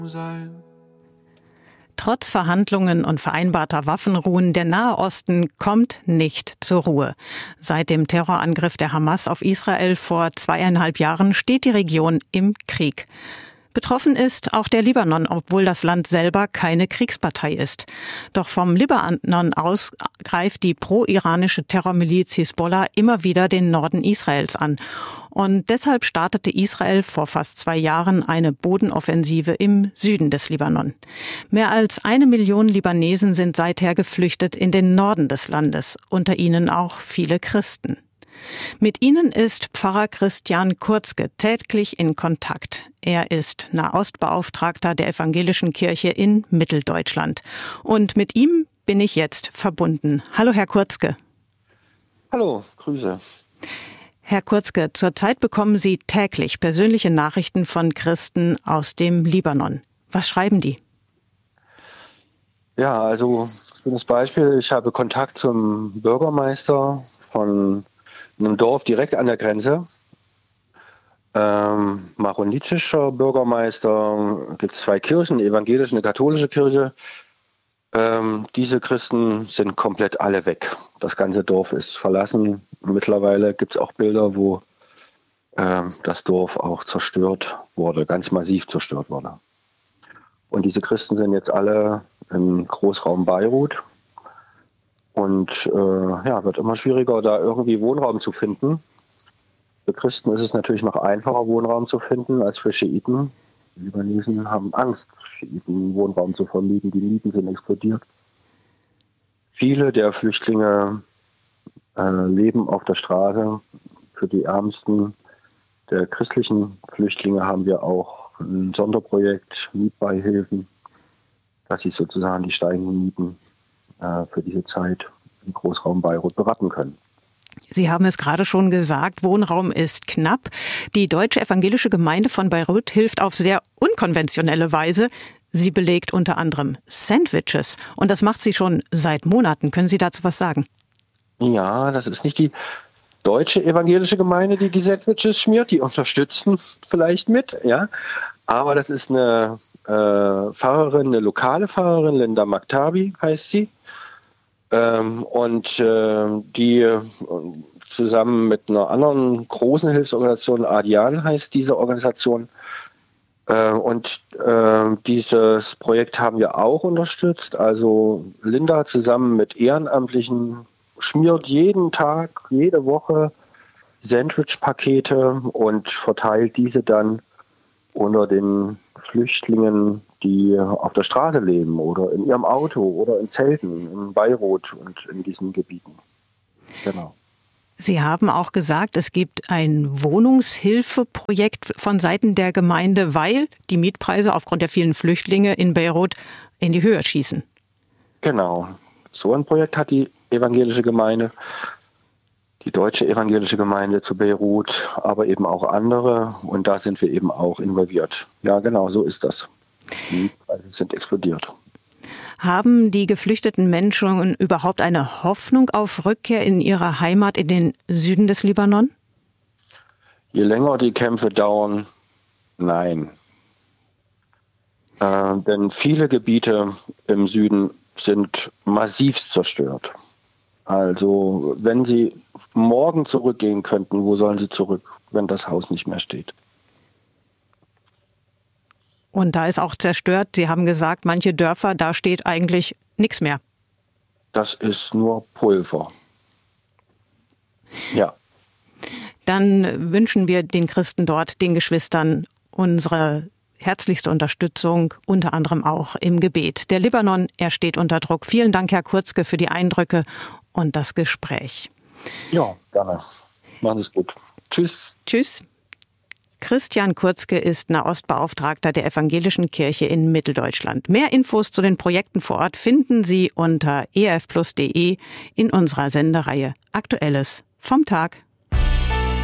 sein. Trotz Verhandlungen und vereinbarter Waffenruhen, der Nahe Osten kommt nicht zur Ruhe. Seit dem Terrorangriff der Hamas auf Israel vor 2,5 Jahren steht die Region im Krieg. Betroffen ist auch der Libanon, obwohl das Land selber keine Kriegspartei ist. Doch vom Libanon aus greift die pro-iranische Terrormiliz Hisbollah immer wieder den Norden Israels an. Und deshalb startete Israel vor fast 2 Jahren eine Bodenoffensive im Süden des Libanon. Mehr als 1 Million Libanesen sind seither geflüchtet in den Norden des Landes, unter ihnen auch viele Christen. Mit ihnen ist Pfarrer Christian Kurzke täglich in Kontakt. Er ist Nahostbeauftragter der Evangelischen Kirche in Mitteldeutschland. Und mit ihm bin ich jetzt verbunden. Hallo, Herr Kurzke. Hallo, Grüße. Herr Kurzke, zurzeit bekommen Sie täglich persönliche Nachrichten von Christen aus dem Libanon. Was schreiben die? Ja, also das Beispiel, ich habe Kontakt zum Bürgermeister von einem Dorf direkt an der Grenze. Maronitscher Bürgermeister, gibt es 2 Kirchen, eine evangelische, eine katholische Kirche. Diese Christen sind komplett alle weg. Das ganze Dorf ist verlassen. Mittlerweile gibt es auch Bilder, wo das Dorf auch zerstört wurde, ganz massiv zerstört wurde. Und diese Christen sind jetzt alle im Großraum Beirut. Und wird immer schwieriger, da irgendwie Wohnraum zu finden. Für Christen ist es natürlich noch einfacher, Wohnraum zu finden, als für Schiiten. Die Libanesen haben Angst, Schiiten Wohnraum zu vermieten. Die Mieten sind explodiert. Viele der Flüchtlinge leben auf der Straße. Für die Ärmsten der christlichen Flüchtlinge haben wir auch ein Sonderprojekt, Mietbeihilfen, dass sie sozusagen die steigenden Mieten für diese Zeit im Großraum Beirut beraten können. Sie haben es gerade schon gesagt, Wohnraum ist knapp. Die Deutsche Evangelische Gemeinde von Beirut hilft auf sehr unkonventionelle Weise. Sie belegt unter anderem Sandwiches und das macht sie schon seit Monaten. Können Sie dazu was sagen? Ja, das ist nicht die Deutsche Evangelische Gemeinde, die Sandwiches schmiert. Die unterstützen vielleicht mit, ja. Aber das ist eine Pfarrerin, eine lokale Pfarrerin, Linda Maktabi heißt sie. Die zusammen mit einer anderen großen Hilfsorganisation, Adian heißt diese Organisation, dieses Projekt haben wir auch unterstützt. Also Linda zusammen mit Ehrenamtlichen schmiert jeden Tag, jede Woche Sandwich-Pakete und verteilt diese dann unter den Flüchtlingen, die auf der Straße leben oder in ihrem Auto oder in Zelten in Beirut und in diesen Gebieten. Genau. Sie haben auch gesagt, es gibt ein Wohnungshilfeprojekt von Seiten der Gemeinde, weil die Mietpreise aufgrund der vielen Flüchtlinge in Beirut in die Höhe schießen. Genau. So ein Projekt hat die evangelische Gemeinde, die Deutsche Evangelische Gemeinde zu Beirut, aber eben auch andere. Und da sind wir eben auch involviert. Ja, genau, so ist das. Die Preise sind explodiert. Haben die geflüchteten Menschen überhaupt eine Hoffnung auf Rückkehr in ihre Heimat in den Süden des Libanon? Je länger die Kämpfe dauern, nein. Denn viele Gebiete im Süden sind massiv zerstört. Also wenn Sie morgen zurückgehen könnten, wo sollen Sie zurück, wenn das Haus nicht mehr steht? Und da ist auch zerstört. Sie haben gesagt, manche Dörfer, da steht eigentlich nichts mehr. Das ist nur Pulver. Ja. Dann wünschen wir den Christen dort, den Geschwistern, unsere herzlichste Unterstützung, unter anderem auch im Gebet. Der Libanon, er steht unter Druck. Vielen Dank, Herr Kurzke, für die Eindrücke und das Gespräch. Ja, gerne. Machen Sie es gut. Tschüss. Tschüss. Christian Kurzke ist Nahostbeauftragter der Evangelischen Kirche in Mitteldeutschland. Mehr Infos zu den Projekten vor Ort finden Sie unter erfplus.de in unserer Sendereihe Aktuelles vom Tag.